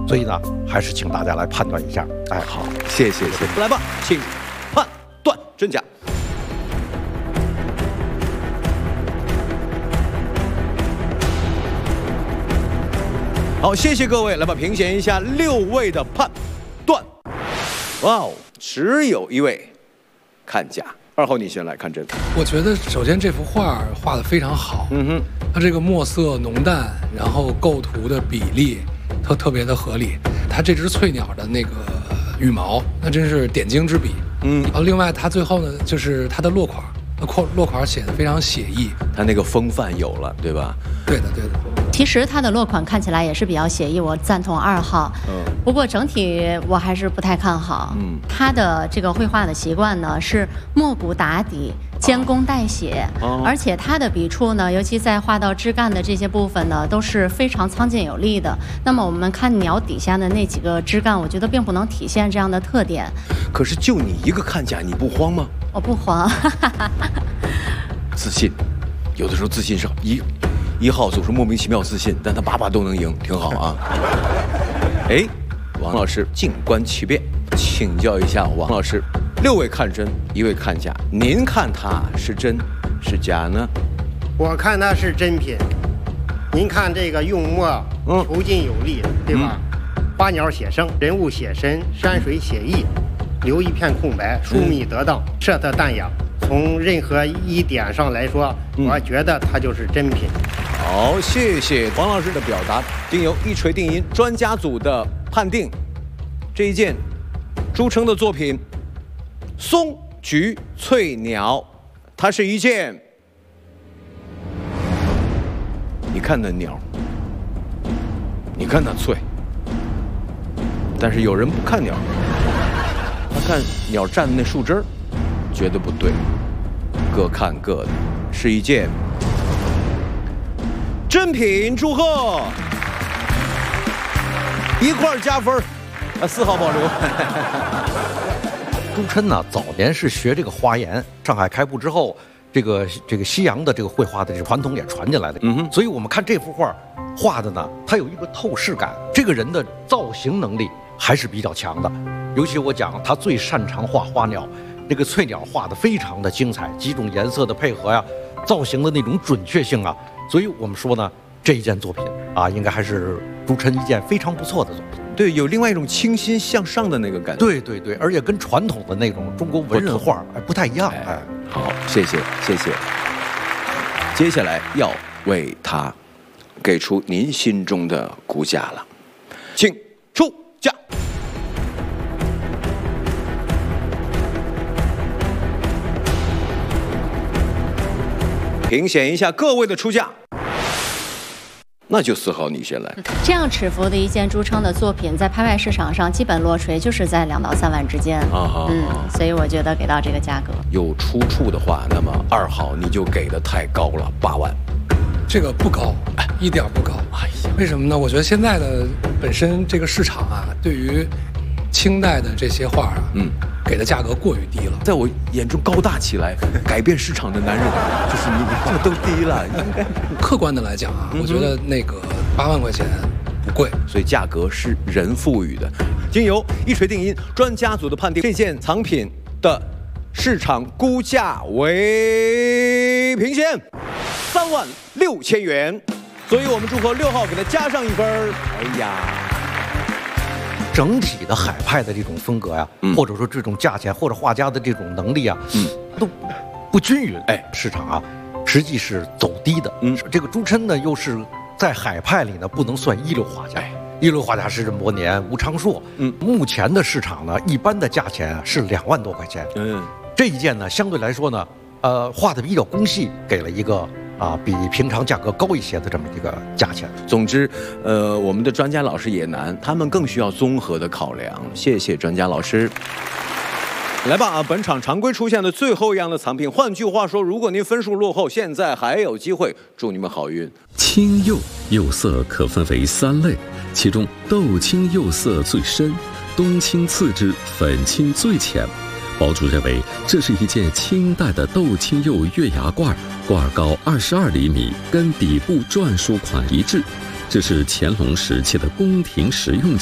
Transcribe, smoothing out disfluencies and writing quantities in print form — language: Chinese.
所以呢，还是请大家来判断一下。哎， 好，谢谢。来吧，请判断真假。好，谢谢各位，来吧，评选一下6位的判断。哇哦，只有1位看假。2号你先来看真。 我觉得首先这幅画画得非常好，它这个墨色浓淡，然后构图的比例特别的合理。它这只翠鸟的那个羽毛，那真是点睛之笔。然后另外它最后呢，就是它的落款写得非常写意， 它那个风范有了，对吧？ 对的。 其实它的落款看起来也是比较写意，我赞同2号。不过整体我还是不太看好。它的这个绘画的习惯呢是墨骨打底，兼工带写，而且它的笔触呢，尤其在画到枝干的这些部分呢，都是非常苍劲有力的。那么我们看鸟底下的那几个枝干，我觉得并不能体现这样的特点。 可是就你一个看假，你不慌吗？ 我不慌。 自信，有的时候自信是1号总是莫名其妙自信，但他把都能赢，挺好啊。哎，王老师静观其变，请教一下王老师，6位看真，1位看假，您看它是真是假呢？ 我看它是真品。您看这个用墨遒劲有力，对吧？花鸟写生，人物写身，山水写意，留一片空白，疏密得当，色特淡雅。从任何一点上来说，我觉得它就是真品。 好，谢谢王老师的表达。经由一锤定音专家组的判定，这一件朱铮的作品《松菊翠鸟》，它是一件，你看那鸟，你看那翠，但是有人不看鸟，他看鸟站的那树枝儿，觉得不对，各看各的，是一件真品，祝贺，1块加分，4号保留。 朱铮呢，早年是学这个花颜，上海开埠之后，这个西洋的这个绘画的这个传统也传进来的。所以我们看这幅画画的呢，它有一个透视感，这个人的造型能力还是比较强的。尤其我讲他最擅长画花鸟，这个翠鸟画的非常的精彩，几种颜色的配合呀，造型的那种准确性啊。所以我们说呢，这一件作品啊，应该还是朱铮一件非常不错的作品。 对，有另外一种清新向上的那个感觉。 对，而且跟传统的那种中国文人画不太一样。 好，谢谢。接下来要为他给出您心中的估价了，请出价。评选一下各位的出价，那就4号你先来。 这样尺幅的一件朱铮的作品，在拍卖市场上基本落锤就是在2到3万之间。所以我觉得给到这个价格。 有出处的话，那么2号你就给的太高了，8万。 这个不高，一点不高。为什么呢？我觉得现在的本身这个市场啊，对于清代的这些画啊，给的价格过于低了。 在我眼中高大起来，改变市场的男人，就是你这都低了。应该客观的来讲啊，我觉得那个8万块钱不贵， 所以价格是人赋予的。经由一锤定音专家组的判定，这件藏品的市场估价为评选36000元，所以我们祝贺6号给他加上1分。哎呀， 整体的海派的这种风格呀，或者说这种价钱，或者画家的这种能力啊，都不均匀。市场啊，实际是走低的。这个朱铮呢，又是在海派里呢，不能算一流画家。一流画家是任伯年、吴昌硕。目前的市场呢，一般的价钱是2万多块钱。这一件呢，相对来说呢，画的比较工细，给了一个比平常价格高一些的这么一个价钱。 总之，我们的专家老师也难，他们更需要综合的考量。谢谢专家老师。来吧，本场常规出现的最后一样的藏品，换句话说，如果您分数落后，现在还有机会，祝你们好运。 青釉，釉色可分为3类，其中豆青釉色最深，冬青次之，粉青最浅。堡主认为这是一件清代的豆青釉月牙罐，罐高22厘米，跟底部篆书款一致。这是乾隆时期的宫廷实用